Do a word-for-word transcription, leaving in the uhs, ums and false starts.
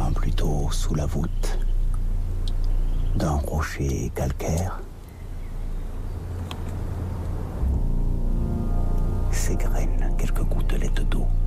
enfin plutôt sous la voûte d'un rocher calcaire, s'égrènent quelques gouttelettes d'eau.